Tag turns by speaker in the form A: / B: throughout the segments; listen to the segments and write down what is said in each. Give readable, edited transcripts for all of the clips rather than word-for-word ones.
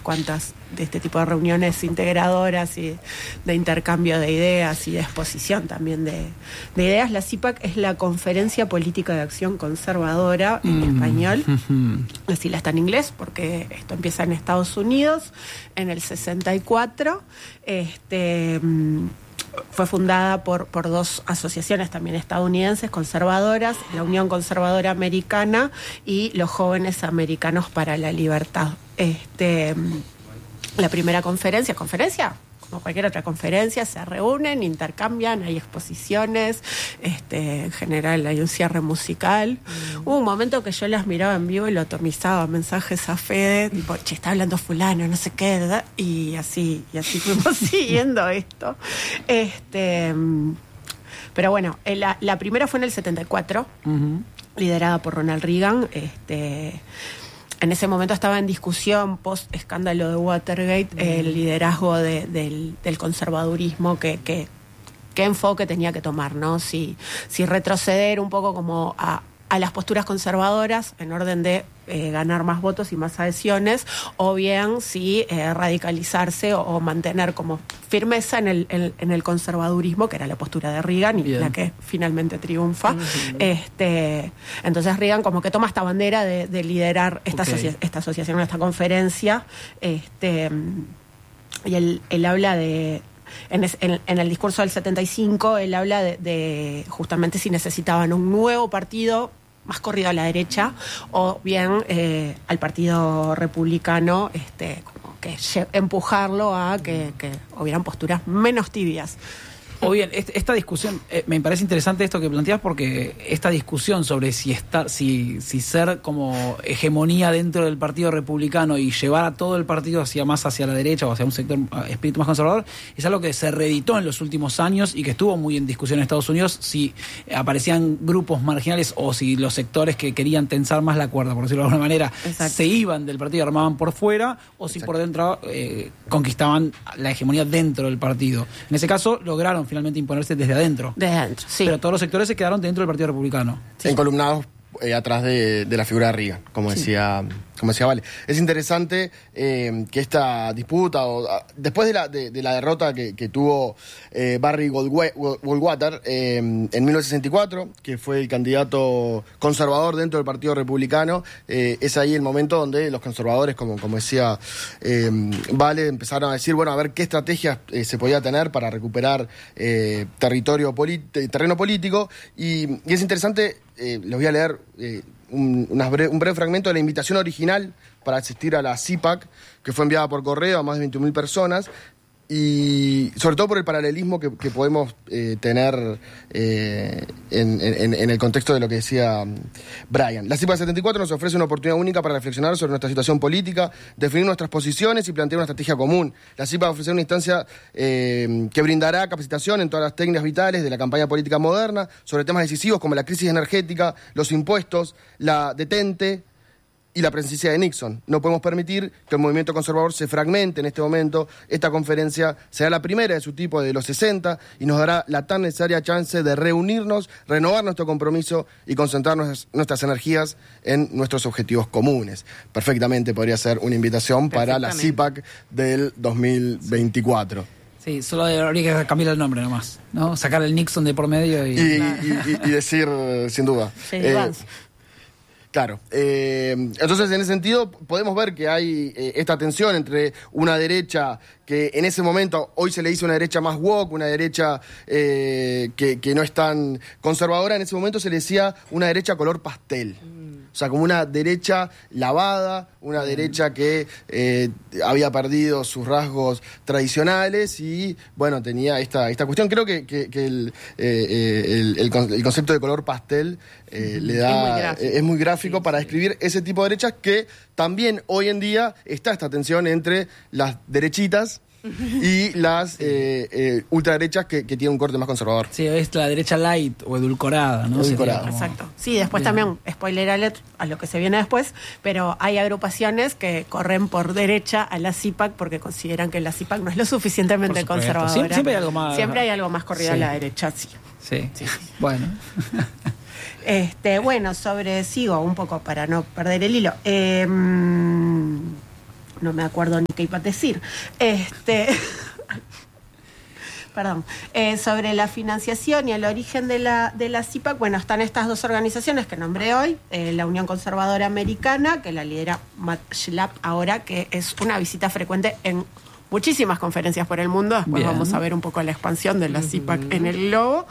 A: cuantas de este tipo de reuniones integradoras y de intercambio de ideas y de exposición también de ideas. La CIPAC es la Conferencia Política de Acción Conservadora en español. Así la está en inglés porque esto empieza en Estados Unidos en el 64. Fue fundada por dos asociaciones también estadounidenses conservadoras, la Unión Conservadora Americana y los Jóvenes Americanos para la Libertad. La primera conferencia, como cualquier otra conferencia, se reúnen, intercambian, hay exposiciones, en general hay un cierre musical. Hubo un momento que yo las miraba en vivo y lo atomizaba, mensajes a Fede, tipo, che, está hablando fulano, no sé qué, ¿verdad? Y así fuimos siguiendo esto. Pero bueno, la primera fue en el 74, liderada por Ronald Reagan. En ese momento estaba en discusión, post escándalo de Watergate, el liderazgo del conservadurismo, qué enfoque tenía que tomar, ¿no? Si retroceder un poco como a las posturas conservadoras en orden de ganar más votos y más adhesiones, o bien si radicalizarse o mantener como firmeza en el conservadurismo, que era la postura de Reagan y la que finalmente triunfa. Entonces Reagan como que toma esta bandera de liderar esta asociación, esta conferencia, y él habla de... En el discurso del 75, él habla de justamente si necesitaban un nuevo partido más corrido a la derecha o bien al partido republicano como que empujarlo a que hubieran posturas menos tibias.
B: O bien, esta discusión, me parece interesante esto que planteas, porque esta discusión sobre si ser como hegemonía dentro del Partido Republicano y llevar a todo el partido más hacia la derecha o hacia un sector espíritu más conservador, es algo que se reeditó en los últimos años y que estuvo muy en discusión en Estados Unidos, si aparecían grupos marginales o si los sectores que querían tensar más la cuerda, por decirlo de alguna manera, se iban del partido y armaban por fuera, o si por dentro conquistaban la hegemonía dentro del partido. En ese caso lograron finalmente imponerse desde adentro.
A: Desde adentro, sí.
B: Pero todos los sectores se quedaron dentro del Partido Republicano.
C: Sí. Encolumnados atrás de la figura de Reagan, como decía Vale. Es interesante que esta disputa, después de la derrota que tuvo Barry Goldwater en 1964, que fue el candidato conservador dentro del Partido Republicano, es ahí el momento donde los conservadores, como decía Vale, empezaron a decir, bueno, a ver qué estrategias se podía tener para recuperar terreno político, y es interesante. Les voy a leer un breve fragmento de la invitación original para asistir a la CIPAC, que fue enviada por correo a más de 21.000 personas, y sobre todo por el paralelismo que podemos tener en el contexto de lo que decía Brian. La CIPAC 74 nos ofrece una oportunidad única para reflexionar sobre nuestra situación política, definir nuestras posiciones y plantear una estrategia común. La CIPAC ofrece una instancia que brindará capacitación en todas las técnicas vitales de la campaña política moderna, sobre temas decisivos como la crisis energética, los impuestos, la detente y la presidencia de Nixon. No podemos permitir que el movimiento conservador se fragmente en este momento. Esta conferencia será la primera de su tipo de los 60 y nos dará la tan necesaria chance de reunirnos, renovar nuestro compromiso y concentrar nuestras energías en nuestros objetivos comunes. Perfectamente podría ser una invitación para la CIPAC del 2024.
B: Sí, solo habría que cambiar el nombre nomás, ¿no? Sacar el Nixon de por medio y
C: decir, sin duda. Claro. Entonces, en ese sentido, podemos ver que hay esta tensión entre una derecha que en ese momento, hoy se le dice una derecha más woke, una derecha que no es tan conservadora. En ese momento se le decía una derecha color pastel. O sea, como una derecha lavada, una derecha que había perdido sus rasgos tradicionales y, bueno, tenía esta cuestión. Creo que el concepto de color pastel le da es muy gráfico para describir ese tipo de derechas, que también hoy en día está esta tensión entre las derechitas y las ultraderechas que tienen un corte más conservador.
B: Sí, es la derecha light o edulcorada, ¿no?
A: Edulcorada. Exacto. Sí, después también, spoiler alert a lo que se viene después, pero hay agrupaciones que corren por derecha a la CIPAC porque consideran que la CIPAC no es lo suficientemente conservadora.
B: Siempre hay algo más
A: corrido a la derecha, sí.
B: Bueno.
A: Bueno, sigo un poco para no perder el hilo. no me acuerdo ni qué iba a decir. Perdón, sobre la financiación y el origen de la CIPAC, bueno, están estas dos organizaciones que nombré hoy, la Unión Conservadora Americana, que la lidera Matt Schlapp ahora, que es una visita frecuente en muchísimas conferencias por el mundo. Después vamos a ver un poco la expansión de la CIPAC en el globo.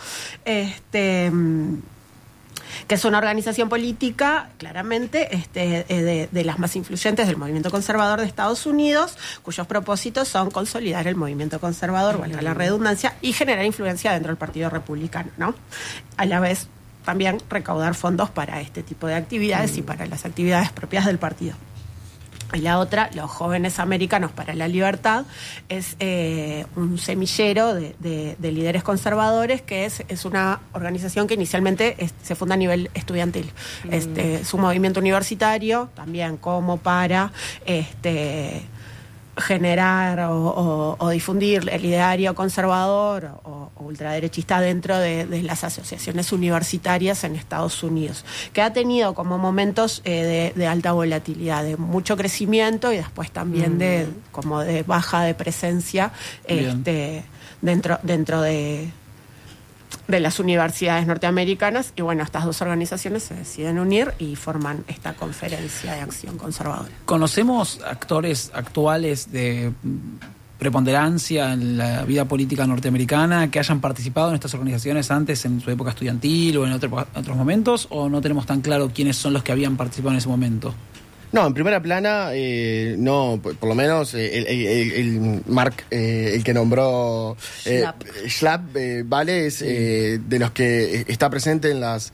A: Que es una organización política, claramente, de las más influyentes del movimiento conservador de Estados Unidos, cuyos propósitos son consolidar el movimiento conservador, valga la redundancia, y generar influencia dentro del Partido Republicano, ¿no? A la vez, también recaudar fondos para este tipo de actividades y para las actividades propias del partido. Y la otra, los Jóvenes Americanos para la Libertad, es un semillero de líderes conservadores, que es una organización que inicialmente se funda a nivel estudiantil. Es un movimiento universitario, también como para generar o difundir el ideario conservador o ultraderechista dentro de las asociaciones universitarias en Estados Unidos, que ha tenido como momentos de alta volatilidad, de mucho crecimiento y después también de baja de presencia dentro de las universidades norteamericanas. Y bueno, estas dos organizaciones se deciden unir y forman esta Conferencia de Acción Conservadora.
B: ¿Conocemos actores actuales de preponderancia en la vida política norteamericana que hayan participado en estas organizaciones antes, en su época estudiantil o en otros momentos, o no tenemos tan claro quiénes son los que habían participado en ese momento?
C: No, en primera plana, no, por lo menos el Mark, el que nombró Schlapp, vale, es de los que está presente en las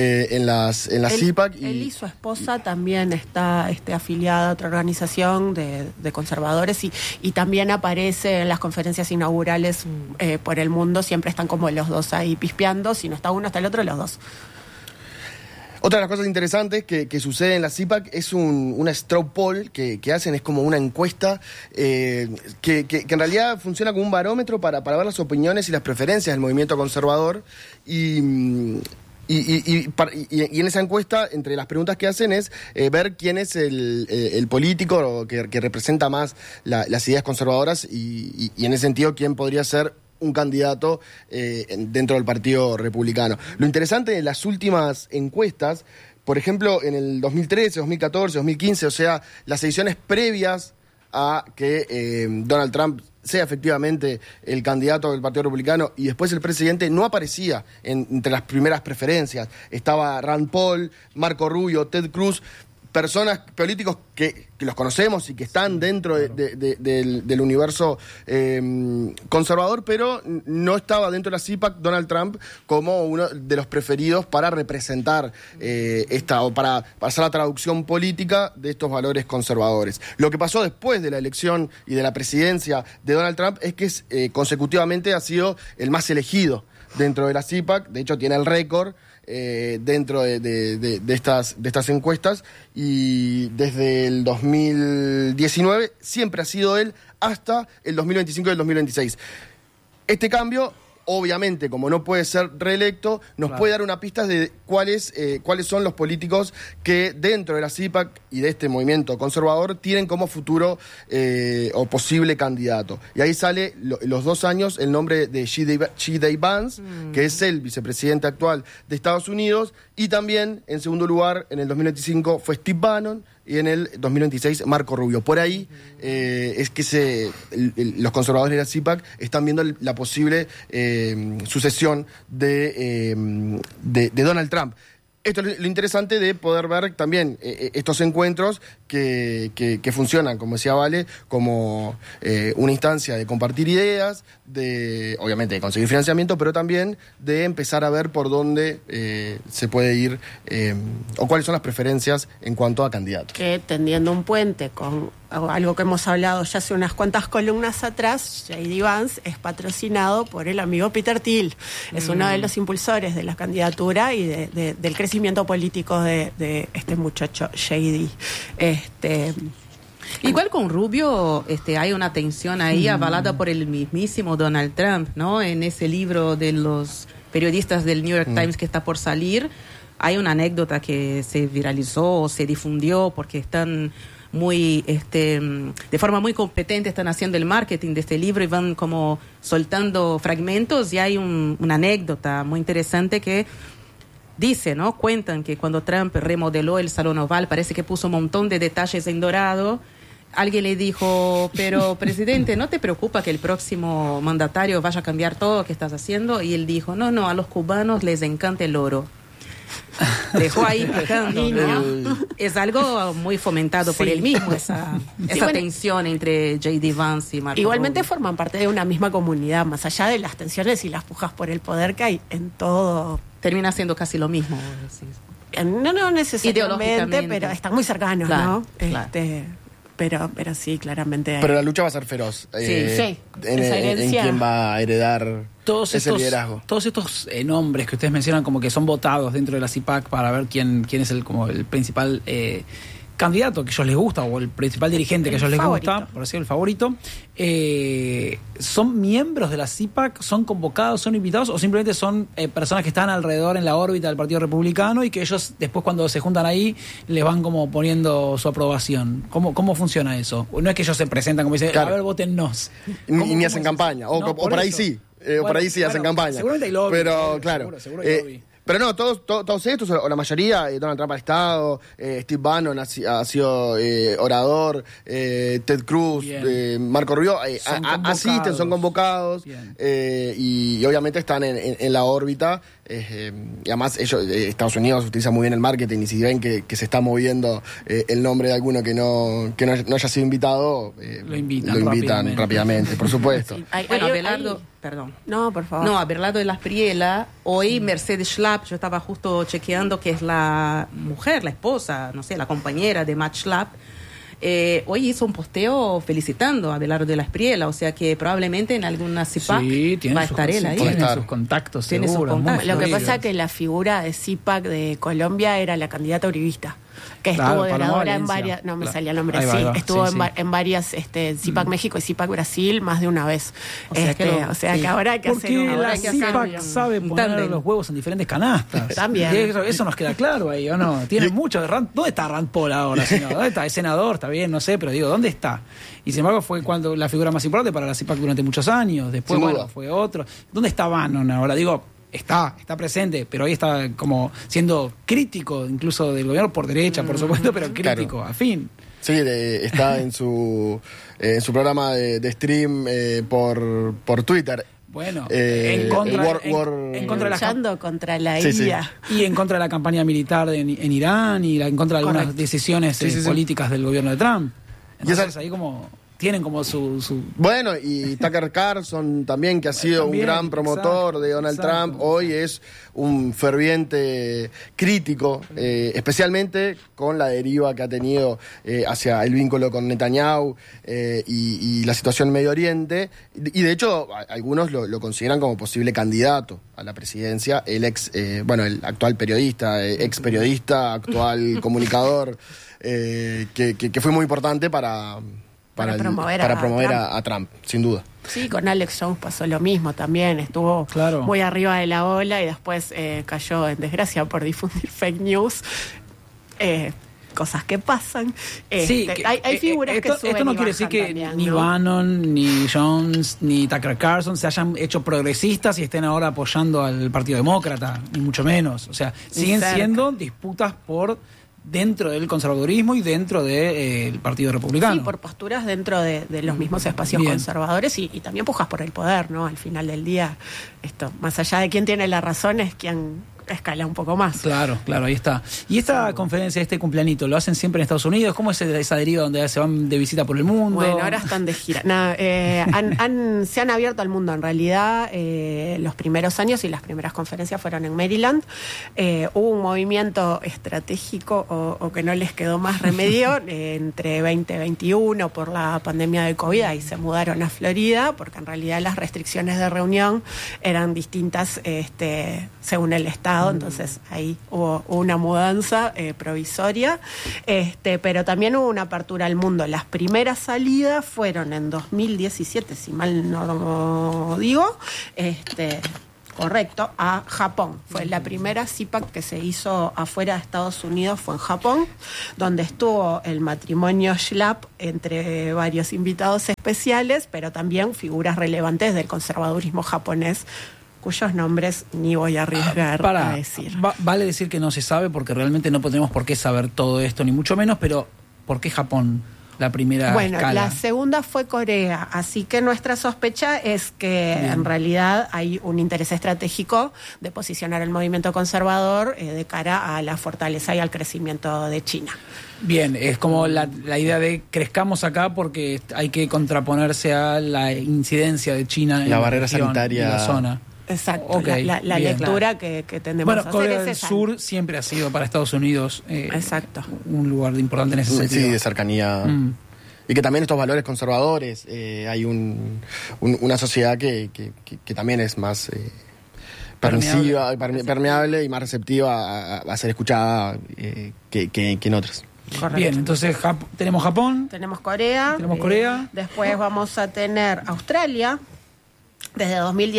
C: CIPAC.
A: Él y su esposa también está afiliada a otra organización de conservadores y también aparece en las conferencias inaugurales por el mundo. Siempre están como los dos ahí pispeando, si no está uno, está el otro, los dos.
C: Otra de las cosas interesantes que sucede en la CIPAC es una straw poll que hacen, es como una encuesta que en realidad funciona como un barómetro para ver las opiniones y las preferencias del movimiento conservador y en esa encuesta, entre las preguntas que hacen es ver quién es el político que representa más las ideas conservadoras y en ese sentido quién podría ser un candidato dentro del Partido Republicano. Lo interesante de las últimas encuestas, por ejemplo, en el 2013, 2014, 2015, o sea, las ediciones previas a que Donald Trump sea efectivamente el candidato del Partido Republicano y después el presidente, no aparecía entre las primeras preferencias. Estaba Rand Paul, Marco Rubio, Ted Cruz, personas, políticos que los conocemos y que están dentro del universo conservador, pero no estaba dentro de la CIPAC Donald Trump como uno de los preferidos para representar o para hacer la traducción política de estos valores conservadores. Lo que pasó después de la elección y de la presidencia de Donald Trump es que consecutivamente ha sido el más elegido dentro de la CIPAC. De hecho tiene el récord dentro de estas encuestas, y desde el 2019 siempre ha sido él hasta el 2025 y el 2026. Este cambio, obviamente, como no puede ser reelecto, nos puede dar una pista de cuáles son los políticos que dentro de la CIPAC y de este movimiento conservador tienen como futuro o posible candidato. Y ahí sale los 2 años el nombre de G.D. Vance, que es el vicepresidente actual de Estados Unidos, y también, en segundo lugar, en el 2025 fue Steve Bannon, y en el 2026 Marco Rubio. Por ahí es que los conservadores de la CIPAC están viendo la posible sucesión de Donald Trump. Esto es lo interesante de poder ver también estos encuentros que funcionan, como decía Vale, como una instancia de compartir ideas, obviamente de conseguir financiamiento, pero también de empezar a ver por dónde se puede ir o cuáles son las preferencias en cuanto a candidatos.
A: Que tendiendo un puente con algo que hemos hablado ya hace unas cuantas columnas atrás, J.D. Vance es patrocinado por el amigo Peter Thiel. Es uno de los impulsores de la candidatura y del crecimiento político de este muchacho J.D.
D: Igual con Rubio hay una tensión ahí avalada por el mismísimo Donald Trump, ¿no? En ese libro de los periodistas del New York Times que está por salir, hay una anécdota que se viralizó o se difundió porque están muy, de forma muy competente están haciendo el marketing de este libro y van como soltando fragmentos, y hay una anécdota muy interesante que dice, ¿no? Cuentan que cuando Trump remodeló el Salón Oval, parece que puso un montón de detalles en dorado. Alguien le dijo, pero presidente, ¿no te preocupa que el próximo mandatario vaya a cambiar todo lo que estás haciendo? Y él dijo, no, a los cubanos les encanta el oro. Dejó ahí picando, ¿no? Es algo muy fomentado por él mismo, esa tensión entre J.D. Vance y Marco
A: Igualmente
D: Rubio.
A: forman parte de una misma comunidad, más allá de las tensiones y las pujas por el poder que hay en todo.
D: Termina siendo casi lo mismo. Sí.
A: No necesariamente,
D: Ideológicamente.
A: pero están muy cercanos,
D: Claro,
A: ¿no?
D: claro.
A: Pero sí, claramente.
C: Pero la lucha va a ser feroz.
A: Sí.
C: En
A: Esa herencia.
C: quién va a heredar ese liderazgo.
B: Todos estos nombres que ustedes mencionan como que son votados dentro de la CIPAC para ver quién es el principal candidato que a ellos les gusta, o el principal dirigente que a ellos les gusta, por decir el favorito, ¿son miembros de la CIPAC? ¿Son convocados? ¿Son invitados? ¿O simplemente son personas que están alrededor en la órbita del Partido Republicano y que ellos después cuando se juntan ahí les van como poniendo su aprobación? ¿Cómo funciona eso? No es que ellos se presentan como dicen,
C: claro,
B: a ver, votennos.
C: Ni hacen campaña. O
B: por
C: por ahí
B: eso.
C: sí. O por ahí sí hacen campaña.
B: Seguramente hay lobby.
C: Pero claro.
B: Seguro hay lobby.
C: Pero no, todos estos, o la mayoría, Donald Trump ha estado, Steve Bannon ha sido orador, Ted Cruz, Marco Rubio, asisten, son convocados, y obviamente están en la órbita. Y además Estados Unidos utiliza muy bien el marketing, y si ven que se está moviendo el nombre de alguno que no haya sido invitado,
B: lo invitan
C: rápidamente, por supuesto.
A: Sí.
D: Bueno, Abelardo, perdón.
A: No, por favor.
D: No, Abelardo de la Espriella, hoy Mercedes Schlapp, yo estaba justo chequeando que es la mujer, la esposa, no sé, la compañera de Matt Schlapp, hoy hizo un posteo felicitando a Abelardo de la Espriella, o sea que probablemente en alguna CIPAC va a estar él ahí.
B: Tiene sus contactos,
D: Tiene sus
B: seguro.
D: contactos.
A: Lo que pasa es que la figura de CIPAC de Colombia era la candidata uribista, que
B: Claro,
A: estuvo de
B: Paloma
A: oradora en
B: Valencia.
A: varias, no me
B: Claro.
A: salía el nombre,
B: Ahí va,
A: sí,
B: ahí va.
A: estuvo
B: Sí,
A: en varias CIPAC México y CIPAC Brasil más de una vez.
D: O sea que
A: que ahora hay que hacer
B: Porque
A: ahora
B: la
A: hay que hacer
B: CIPAC sabe
D: un
B: poner
D: tándem.
B: los huevos en diferentes canastas.
A: También.
B: Y eso nos queda claro ahí, ¿o no? Tiene mucho. ¿Dónde está Rand Paul ahora, señor? ¿Dónde está? Es senador, está bien, no sé, pero digo, ¿dónde está? Y sin embargo fue cuando la figura más importante para la CIPAC durante muchos años. Después,
C: Sin
B: bueno,
C: duda.
B: fue otro. ¿Dónde está Bannon ahora? Digo, está presente, pero ahí está como siendo crítico incluso del gobierno por derecha, por supuesto, pero crítico,
C: Claro.
B: afín.
C: Sí, está en su programa de stream por Twitter.
B: Bueno,
C: en contra
B: de las
A: luchando contra la
C: Sí, sí.
A: IA.
B: y en contra de la campaña militar en Irán y en contra de algunas
A: Correcto.
B: decisiones
C: Sí.
B: políticas del gobierno de Trump.
C: Y esa-
B: Entonces ahí como tienen como su
C: Bueno, y Tucker Carlson también, que ha sido
B: También,
C: un gran promotor
B: exacto,
C: de Donald
B: exacto.
C: Trump, hoy es un ferviente crítico, especialmente con la deriva que ha tenido hacia el vínculo con Netanyahu y la situación en Medio Oriente. Y de hecho, algunos lo consideran como posible candidato a la presidencia. El el actual periodista, ex periodista, actual comunicador, que fue muy importante para
A: promover
C: a Trump, sin duda.
A: Sí, con Alex Jones pasó lo mismo también, estuvo
B: Claro.
A: muy arriba de la ola y después cayó en desgracia por difundir fake news. Cosas que pasan. Hay figuras que suben
B: esto no
A: y
B: quiere decir
A: bajan
B: que
A: también,
B: ni
A: ¿no?
B: Bannon, ni Jones, ni Tucker Carlson se hayan hecho progresistas y estén ahora apoyando al Partido Demócrata, ni mucho menos. O sea, siguen
A: cerca.
B: siendo disputas por dentro del conservadurismo y dentro del Partido Republicano.
A: Sí, por posturas dentro de los mismos espacios
B: Bien.
A: conservadores y también pujas por el poder, ¿no? Al final del día, esto, más allá de quién tiene la razón, es quien escala un poco más.
B: Claro, ahí está. ¿Y esta conferencia, este cumpleañito, lo hacen siempre en Estados Unidos? ¿Cómo es esa deriva donde se van de visita por el mundo?
A: Bueno, ahora están de gira. Nada, se han abierto al mundo. En realidad, los primeros años y las primeras conferencias fueron en Maryland. Hubo un movimiento estratégico o que no les quedó más remedio entre 20 y 21 por la pandemia de COVID y se mudaron a Florida porque en realidad las restricciones de reunión eran distintas según el estado. Entonces ahí hubo una mudanza provisoria, pero también hubo una apertura al mundo. Las primeras salidas fueron en 2017, si mal no digo, Correcto, a Japón. Fue la primera CIPAC que se hizo afuera de Estados Unidos, fue en Japón, donde estuvo el matrimonio Schlapp entre varios invitados especiales, pero también figuras relevantes del conservadurismo japonés, cuyos nombres ni voy a arriesgar a decir.
B: Vale decir que no se sabe, porque realmente no tenemos por qué saber todo esto, ni mucho menos, pero ¿por qué Japón? La primera escala.
A: La segunda fue Corea, así que nuestra sospecha es que en realidad hay un interés estratégico de posicionar el movimiento conservador de cara a la fortaleza y al crecimiento de China.
B: Bien, es como la idea de crezcamos acá porque hay que contraponerse a la incidencia de China en
C: la barrera
B: región,
C: sanitaria
B: en la zona.
A: Exacto,
B: Okay,
A: la lectura que tendemos a hacer.
B: Corea del Sur siempre ha sido para Estados Unidos
A: exacto.
B: un lugar importante en ese sentido.
C: Sí, de cercanía. Y que también estos valores conservadores, hay una sociedad que también es más permisiva, permeable y más receptiva a ser escuchada que en otras.
A: Correcto.
B: Bien, entonces tenemos Japón.
A: Tenemos Corea. Después vamos a tener Australia. Desde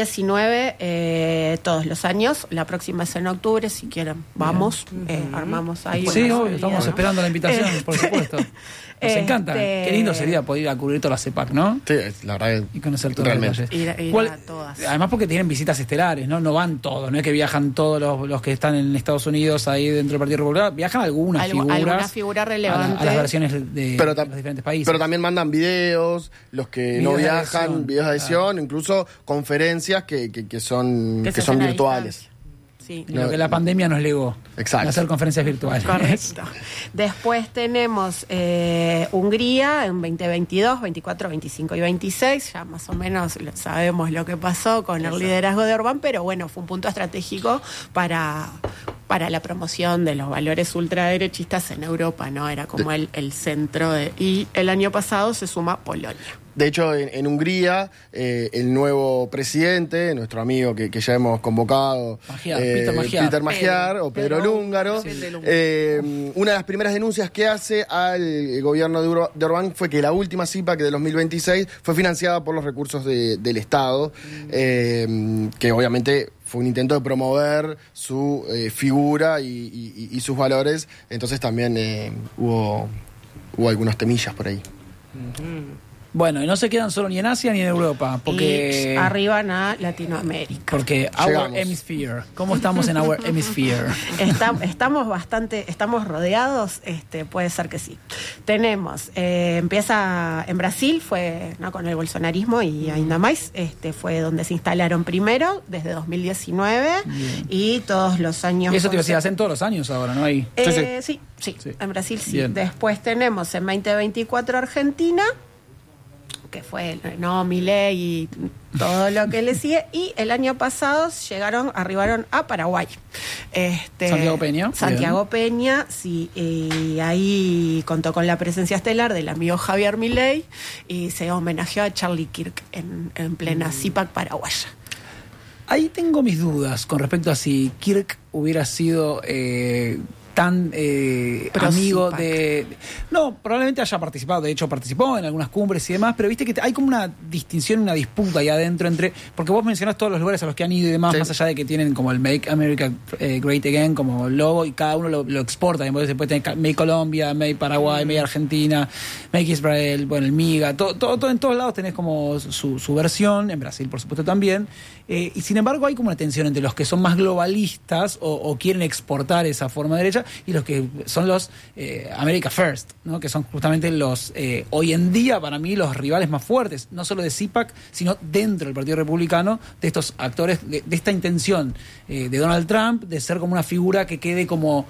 A: 2019, todos los años, la próxima es en octubre, si quieren, vamos, armamos ahí.
B: Sí,
A: una
B: obvio, estamos esperando la invitación, por supuesto. Nos encanta. Qué lindo sería poder ir a cubrir toda la CEPAC, ¿no?
C: Sí, la verdad.
B: Y conocer todos los detalles.
A: Ir a todas.
B: Además porque tienen visitas estelares, ¿no? No van todos, no es que viajan todos los que están en Estados Unidos ahí dentro del Partido Republicano, viajan algunas
A: figuras relevantes
B: a las versiones de los diferentes países.
C: Pero también mandan videos, los que no viajan, videos de adhesión, incluso conferencias que son virtuales.
A: Sí.
B: Lo que la pandemia nos legó.
C: Exacto.
B: Hacer conferencias virtuales.
A: Correcto. Después tenemos Hungría en 2022, 24, 25 y 26. Ya más o menos sabemos lo que pasó con el liderazgo de Orbán, pero bueno, fue un punto estratégico para la promoción de los valores ultraderechistas en Europa, ¿no? Era como el centro y el año pasado se suma Polonia.
C: De hecho, en Hungría, el nuevo presidente, nuestro amigo que ya hemos convocado, Peter Magyar o Pedro Lúngaro, una de las primeras denuncias que hace al gobierno de Orbán fue que la última CIPAC de 2026 fue financiada por los recursos del Estado, que obviamente fue un intento de promover su figura y sus valores. Entonces también hubo algunos temillas por ahí.
B: Bueno, y no se quedan solo ni en Asia ni en Europa, porque
A: y arriban a Latinoamérica.
B: Porque our hemisphere, ¿cómo estamos en our hemisphere?
A: Estamos rodeados, puede ser que sí. Tenemos, empieza en Brasil, fue con el bolsonarismo y ainda más, fue donde se instalaron primero, desde 2019, y todos los años...
B: Y eso te iba a decir, hacen todos los años ahora, ¿no? Ahí.
A: Sí, en Brasil sí.
B: Bien.
A: Después tenemos en 2024 Argentina, que fue Milei y todo lo que le sigue, y el año pasado arribaron a Paraguay. Santiago Peña, sí, y ahí contó con la presencia estelar del amigo Javier Milei y se homenajeó a Charlie Kirk en plena CIPAC paraguaya.
B: Ahí tengo mis dudas con respecto a si Kirk hubiera sido tan amigo de... No, probablemente haya participado, de hecho participó en algunas cumbres y demás, pero viste que hay como una distinción, una disputa ahí adentro entre... Porque vos mencionás todos los lugares a los que han ido y demás, más allá de que tienen como el Make America Great Again como logo y cada uno lo exporta. Después tener Make Colombia, Make Paraguay, Make Argentina, Make Israel, bueno, el MIGA, todo en todos lados tenés como su versión, en Brasil por supuesto también. Y sin embargo hay como una tensión entre los que son más globalistas o quieren exportar esa forma derecha y los que son los America First, ¿no? Que son justamente los, hoy en día para mí, los rivales más fuertes, no solo de CIPAC, sino dentro del Partido Republicano, de estos actores, de esta intención de Donald Trump de ser como una figura que quede como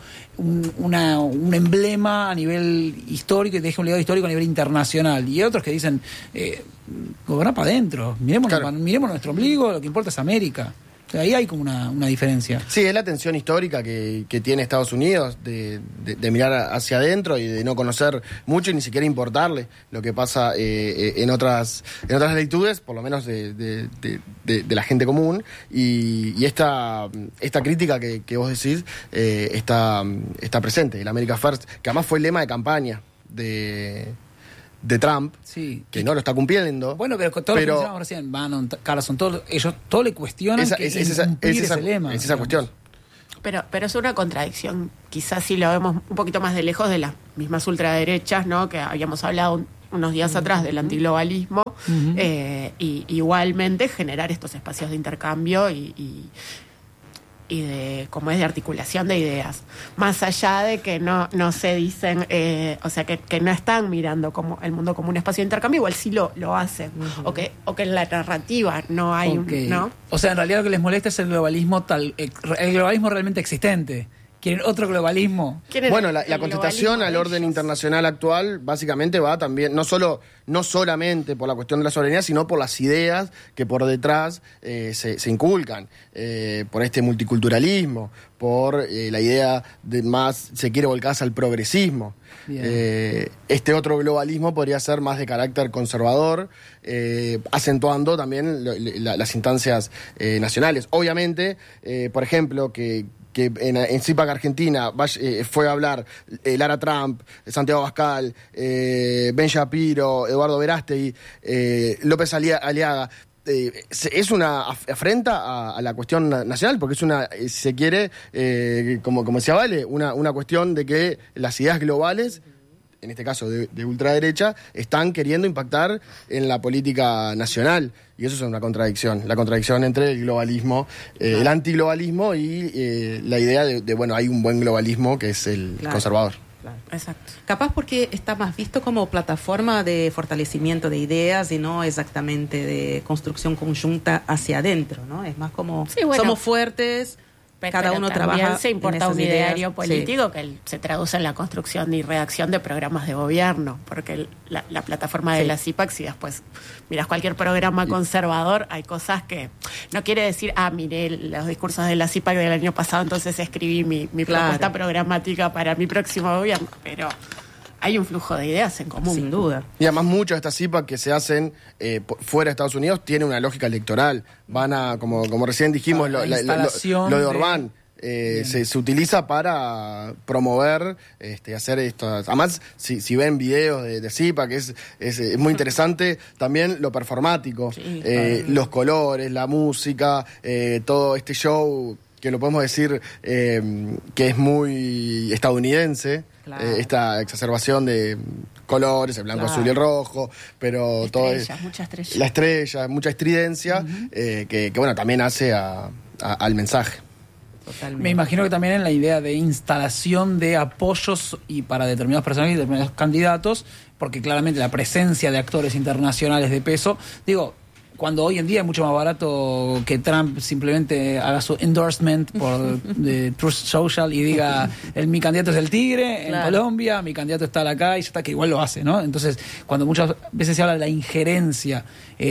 B: un emblema a nivel histórico y deje un legado histórico a nivel internacional. Y hay otros que dicen, gobernar para adentro, miremos nuestro ombligo, lo que importa es América. O sea, ahí hay como una diferencia.
C: Sí, es la tensión histórica que tiene Estados Unidos de mirar hacia adentro y de no conocer mucho y ni siquiera importarle lo que pasa en otras latitudes, por lo menos de la gente común. Y esta crítica que vos decís está presente, el America First, que además fue el lema de campaña de de Trump,
B: Sí.
C: que no lo está cumpliendo.
B: Bueno, pero con todo lo que mencionamos recién, Bannon, Carlson, ellos todo le cuestionan
C: esa cuestión.
A: Pero es una contradicción, quizás si lo vemos un poquito más de lejos de las mismas ultraderechas, ¿no? Que habíamos hablado unos días atrás del antiglobalismo, y igualmente generar estos espacios de intercambio y de, como es, de articulación de ideas, más allá de que no se dicen, o sea, que no están mirando como el mundo como un espacio de intercambio, igual sí lo hacen, o que en la narrativa no hay ¿no?
B: O sea, en realidad lo que les molesta es el globalismo el globalismo realmente existente. ¿Quieren otro globalismo?
C: Bueno, la contestación al orden internacional actual básicamente va también, no solamente por la cuestión de la soberanía, sino por las ideas que por detrás se inculcan, por este multiculturalismo, por la idea de más, se quiere volcar al progresismo. Este otro globalismo podría ser más de carácter conservador, acentuando también las instancias nacionales. Obviamente, por ejemplo, que en CIPAC Argentina fue a hablar Lara Trump, Santiago Abascal, Ben Shapiro, Eduardo Verástegui, López Aliaga. Es una afrenta a la cuestión nacional, porque es una, si se quiere, como decía Vale, una cuestión de que las ideas globales, en este caso de ultraderecha, están queriendo impactar en la política nacional. Y eso es una contradicción, la contradicción entre el globalismo, el antiglobalismo y la idea de, bueno, hay un buen globalismo que es el conservador.
D: Claro. Exacto. Capaz porque está más visto como plataforma de fortalecimiento de ideas y no exactamente de construcción conjunta hacia adentro, ¿no? Es más como somos fuertes, cada uno trabaja.
A: Se importa un ideario político que se traduce en la construcción y redacción de programas de gobierno, porque la plataforma de la CIPAC, si después miras cualquier programa conservador, hay cosas que no quiere decir, miré los discursos de la CIPAC del año pasado, entonces escribí mi propuesta programática para mi próximo gobierno, pero hay un flujo de ideas en común.
D: Sin duda.
C: Y además muchas de estas CIPAC que se hacen fuera de Estados Unidos tienen una lógica electoral. Van a, como recién dijimos, lo de Orbán. Se utiliza para promover, hacer esto. Además, si ven videos de CIPAC, es muy interesante también lo performático, los colores, la música, todo este show que lo podemos decir que es muy estadounidense. Esta exacerbación de colores, el blanco, azul y el rojo, pero
A: mucha estrella.
C: La estrella, mucha estridencia, que bueno, también hace al mensaje.
D: Totalmente.
B: Me imagino que también en la idea de instalación de apoyos y para determinados personajes y determinados candidatos, porque claramente la presencia de actores internacionales de peso, cuando hoy en día es mucho más barato que Trump simplemente haga su endorsement de Truth Social y diga mi candidato es el Tigre en Colombia, mi candidato está acá y ya está, que igual lo hace, ¿no? Entonces, cuando muchas veces se habla de la injerencia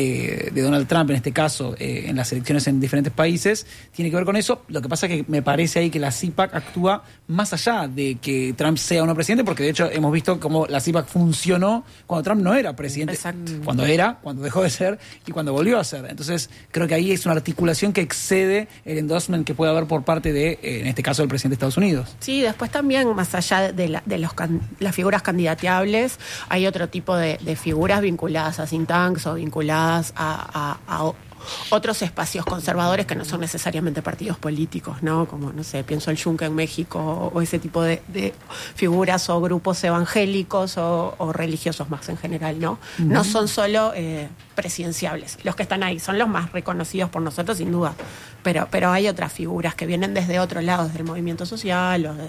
B: de Donald Trump, en este caso, en las elecciones en diferentes países, tiene que ver con eso. Lo que pasa es que me parece ahí que la CIPAC actúa más allá de que Trump sea o no presidente, porque de hecho hemos visto cómo la CIPAC funcionó cuando Trump no era presidente.
A: Exacto.
B: Cuando dejó de ser y cuando volvió a ser. Entonces, creo que ahí es una articulación que excede el endorsement que puede haber por parte de, en este caso, del presidente de Estados Unidos.
A: Sí, después también, más allá de las figuras candidateables, hay otro tipo de figuras vinculadas a think tanks o vinculadas a otros espacios conservadores que no son necesariamente partidos políticos, ¿no? Como, no sé, pienso el Yunque en México o ese tipo de figuras o grupos evangélicos o religiosos más en general, ¿no? No son solo presidenciables. Los que están ahí son los más reconocidos por nosotros, sin duda. Pero hay otras figuras que vienen desde otro lado, desde el movimiento social o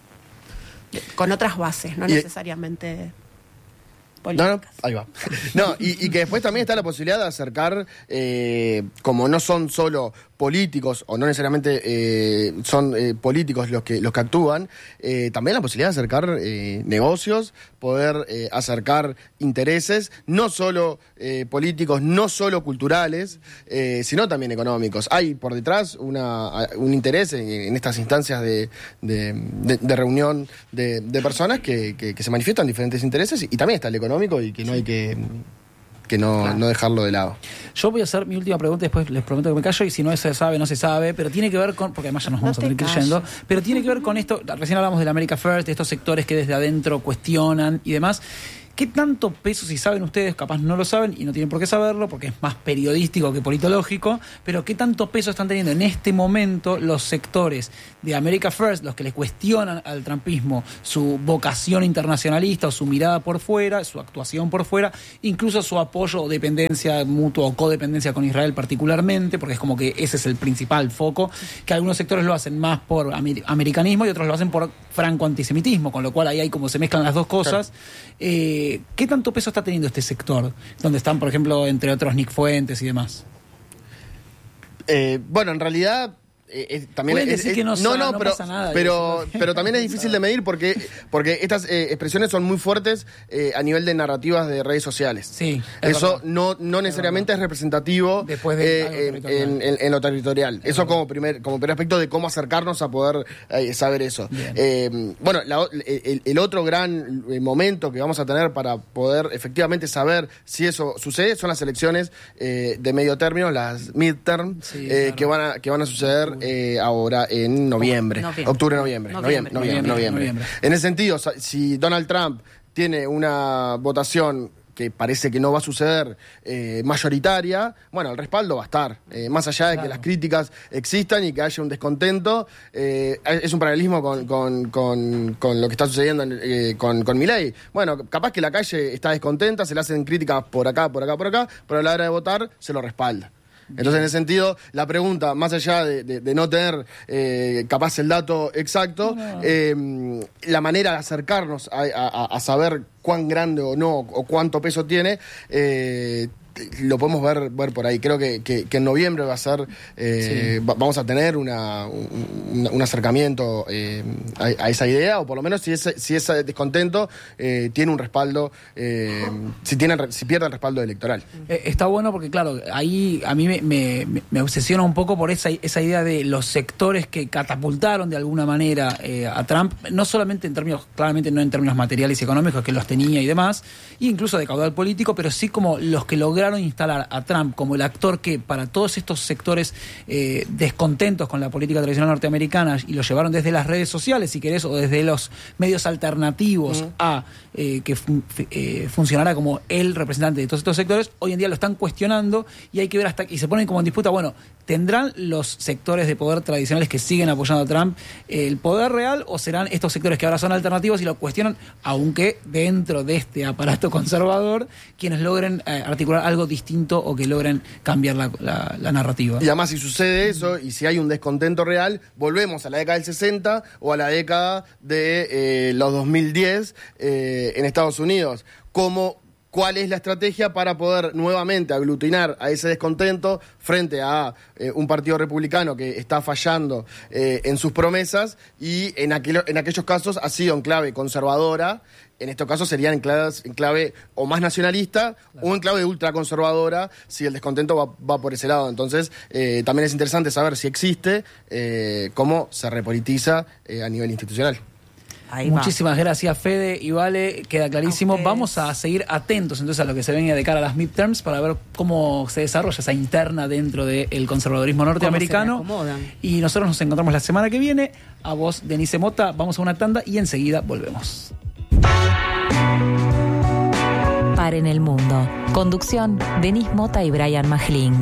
A: con otras bases, no necesariamente políticas.
C: No, ahí va. No, y que después también está la posibilidad de acercar, como no son solo políticos, o no necesariamente son políticos los que actúan, también la posibilidad de acercar negocios, poder acercar intereses, no solo políticos, no solo culturales, sino también económicos. Hay por detrás un interés en estas instancias de reunión de personas que se manifiestan diferentes intereses, y también está el económico, y que no hay que no dejarlo de lado.
B: Yo voy a hacer mi última pregunta, después les prometo que me callo, y si no se sabe, no se sabe, pero tiene que ver con, porque además ya nos vamos a tener que ir yendo, pero tiene que ver con esto, recién hablamos del America First, de estos sectores que desde adentro cuestionan y demás. ¿Qué tanto peso, si saben ustedes, capaz no lo saben y no tienen por qué saberlo porque es más periodístico que politológico, pero qué tanto peso están teniendo en este momento los sectores de America First, los que le cuestionan al trumpismo su vocación internacionalista o su mirada por fuera, su actuación por fuera, incluso su apoyo o dependencia mutua o codependencia con Israel particularmente, porque es como que ese es el principal foco, que algunos sectores lo hacen más por americanismo y otros lo hacen por franco antisemitismo, con lo cual ahí hay como se mezclan las dos cosas. Claro. ¿Qué tanto peso está teniendo este sector? Donde están, por ejemplo, entre otros Nick Fuentes y demás.
C: Bueno, en realidad... también
B: pueden decir que no
C: pero,
B: pasa nada.
C: Pero también es difícil de medir porque estas expresiones son muy fuertes a nivel de narrativas de redes sociales.
B: Sí,
C: eso no necesariamente es representativo
B: después de
C: en lo territorial. Eso como primer aspecto de cómo acercarnos a poder saber eso. Bueno, el otro gran momento que vamos a tener para poder efectivamente saber si eso sucede son las elecciones de medio término, las midterm, que van a suceder ahora en noviembre. Octubre-noviembre. En ese sentido, si Donald Trump tiene una votación que parece que no va a suceder mayoritaria, bueno, el respaldo va a estar. Más allá de que las críticas existan y que haya un descontento, es un paralelismo con lo que está sucediendo con Milei. Bueno, capaz que la calle está descontenta, se le hacen críticas por acá, pero a la hora de votar se lo respalda. Entonces, en ese sentido, la pregunta, más allá de no tener capaz el dato exacto, la manera de acercarnos a saber cuán grande o no, o cuánto peso tiene, lo podemos ver por ahí. Creo que en noviembre va a ser vamos a tener un acercamiento a esa idea, o por lo menos si ese descontento tiene un respaldo, si pierde el respaldo electoral.
B: Está bueno porque, claro, ahí a mí me obsesiona un poco por esa idea de los sectores que catapultaron de alguna manera a Trump, no solamente en términos, claramente no en términos materiales y económicos, que los tenía y demás, e incluso de caudal político, pero sí como los que lograron instalar a Trump como el actor que para todos estos sectores descontentos con la política tradicional norteamericana, y lo llevaron desde las redes sociales, si querés, o desde los medios alternativos a que funcionara como el representante de todos estos sectores, hoy en día lo están cuestionando y hay que ver y se ponen como en disputa, bueno, ¿tendrán los sectores de poder tradicionales que siguen apoyando a Trump el poder real, o serán estos sectores que ahora son alternativos y lo cuestionan, aunque dentro de este aparato conservador, quienes logren articular algo distinto o que logren cambiar la narrativa?
C: Y además, si sucede eso y si hay un descontento real, volvemos a la década del 60 o a la década de los 2010 en Estados Unidos. ¿Cuál es la estrategia para poder nuevamente aglutinar a ese descontento frente a un partido republicano que está fallando en sus promesas, y en aquellos casos ha sido en clave conservadora? En estos casos serían en clave o más nacionalista, claro, o en clave ultraconservadora, si el descontento va por ese lado. Entonces, también es interesante saber si existe, cómo se repolitiza a nivel institucional.
B: Muchísimas gracias, Fede y Vale, queda clarísimo. Vamos a seguir atentos entonces a lo que se venga de cara a las midterms para ver cómo se desarrolla esa interna dentro del conservadurismo norteamericano. Y nosotros nos encontramos la semana que viene. A vos, Denise Mota, vamos a una tanda y enseguida volvemos.
E: Paren el mundo. Conducción, Denise Mota y Brian Majlin.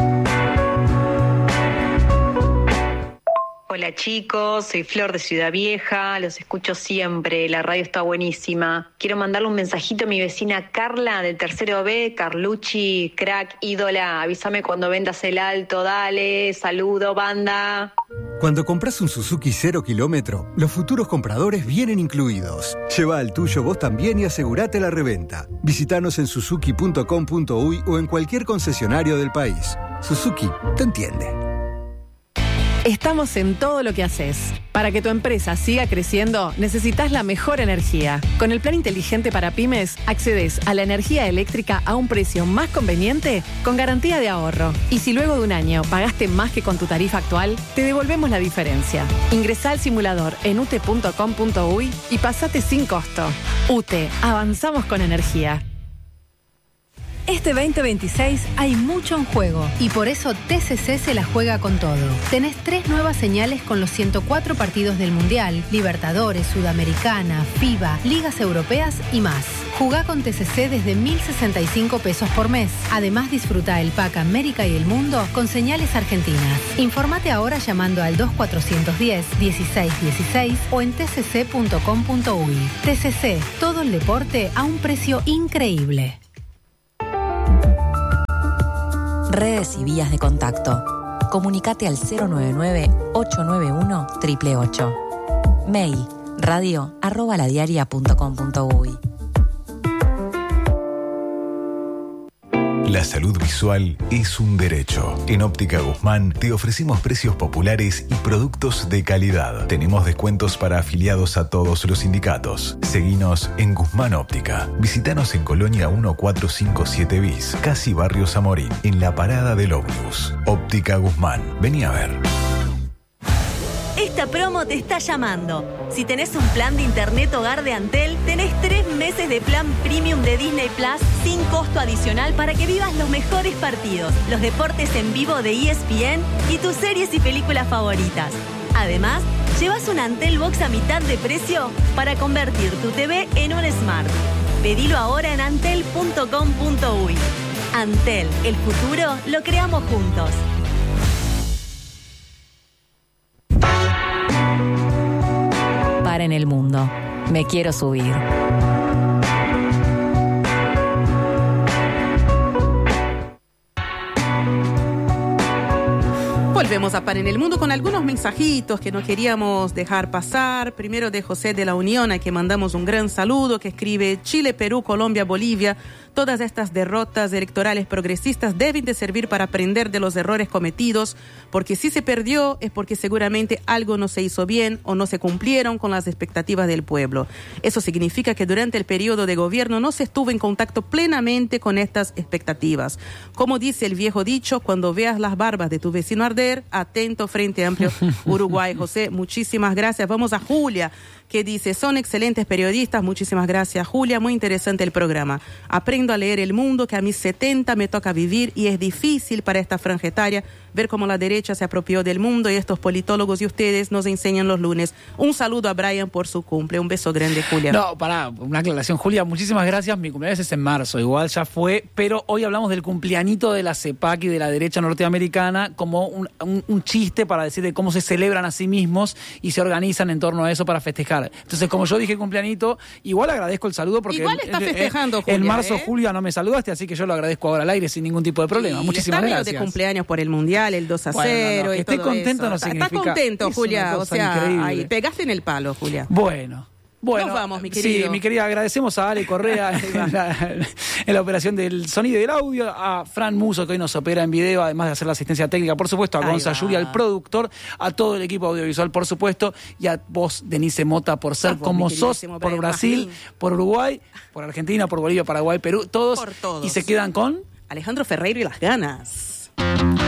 F: Hola chicos, soy Flor de Ciudad Vieja, los escucho siempre, la radio está buenísima. Quiero mandarle un mensajito a mi vecina Carla del tercero B, Carlucci, crack, ídola, avísame cuando vendas el alto, dale, saludo banda.
G: Cuando compras un Suzuki 0 kilómetro, los futuros compradores vienen incluidos. Lleva el tuyo vos también y asegurate la reventa. Visítanos en suzuki.com.uy o en cualquier concesionario del país. Suzuki te entiende.
H: Estamos en todo lo que haces. Para que tu empresa siga creciendo, necesitas la mejor energía. Con el plan inteligente para pymes, accedes a la energía eléctrica a un precio más conveniente con garantía de ahorro. Y si luego de un año pagaste más que con tu tarifa actual, te devolvemos la diferencia. Ingresá al simulador en ute.com.uy y pasate sin costo. UTE, avanzamos con energía.
I: Este 2026 hay mucho en juego y por eso TCC se la juega con todo. Tenés 3 nuevas señales con los 104 partidos del Mundial, Libertadores, Sudamericana, FIBA, Ligas Europeas y más. Jugá con TCC desde 1.065 pesos por mes. Además, disfruta el pack América y el Mundo con señales argentinas. Informate ahora llamando al 2410-1616 o en tcc.com.uy. TCC, todo el deporte a un precio increíble.
E: Redes y vías de contacto. Comunicate al 099-891-888. Mail radio@ladiaria.com.uy.
J: La salud visual es un derecho. En Óptica Guzmán te ofrecemos precios populares y productos de calidad. Tenemos descuentos para afiliados a todos los sindicatos. Seguinos en Guzmán Óptica. Visítanos en Colonia 1457 bis, casi Barrio Zamorín, en la parada del ómnibus. Óptica Guzmán. Vení a ver.
K: Esta promo te está llamando. Si tenés un plan de internet hogar de Antel, tenés 3 meses de plan premium de Disney Plus sin costo adicional para que vivas los mejores partidos, los deportes en vivo de ESPN y tus series y películas favoritas. Además, llevas un Antel Box a mitad de precio para convertir tu TV en un Smart. Pedilo ahora en antel.com.uy. Antel, el futuro lo creamos juntos.
E: En el mundo. Me quiero subir.
D: Volvemos a Par en el Mundo con algunos mensajitos que no queríamos dejar pasar. Primero de José de la Unión, a quien mandamos un gran saludo, que escribe: Chile, Perú, Colombia, Bolivia. Todas estas derrotas electorales progresistas deben de servir para aprender de los errores cometidos, porque si se perdió es porque seguramente algo no se hizo bien o no se cumplieron con las expectativas del pueblo. Eso significa que durante el periodo de gobierno no se estuvo en contacto plenamente con estas expectativas. Como dice el viejo dicho, cuando veas las barbas de tu vecino arder, atento. Frente Amplio Uruguay. José, muchísimas gracias. Vamos a Julia, que dice: son excelentes periodistas. Muchísimas gracias, Julia. Muy interesante el programa. Aprendo a leer el mundo que a mis 70 me toca vivir y es difícil para esta franja etaria ver cómo la derecha se apropió del mundo y estos politólogos y ustedes nos enseñan los lunes. Un saludo a Brian por su cumple. Un beso grande, Julia.
B: No, pará, una aclaración. Julia, muchísimas gracias. Mi cumpleaños es en marzo, igual ya fue, pero hoy hablamos del cumpleañito de la CEPAC y de la derecha norteamericana como un chiste para decir de cómo se celebran a sí mismos y se organizan en torno a eso para festejar. Entonces, como yo dije cumpleañito, igual agradezco el saludo porque
D: igual está festejando, Julia,
B: en marzo, Julia, no me saludaste, así que yo lo agradezco ahora al aire sin ningún tipo de problema.
D: Y
B: muchísimas gracias.
D: de cumpleaños por el Mundial, el 2-0.
B: Bueno,
D: y
B: esté
D: todo
B: contento
D: eso.
B: no significa...
D: Está contento, Julia, o sea,
B: increíble.
D: ahí, pegaste en el palo, Julia.
B: Bueno,
D: nos vamos, mi querido.
B: Sí, mi querida, agradecemos a Ale Correa en la operación del sonido y del audio, a Fran Muso, que hoy nos opera en video, además de hacer la asistencia técnica, por supuesto, a Gonza Yuria, el productor, a todo el equipo audiovisual, por supuesto, y a vos, Denise Mota, por ser como sos, por Brasil, por Uruguay, por Argentina, por Bolivia, Paraguay, Perú, todos.
D: Por todos.
B: Y se quedan con...
D: Alejandro Ferreiro y las ganas.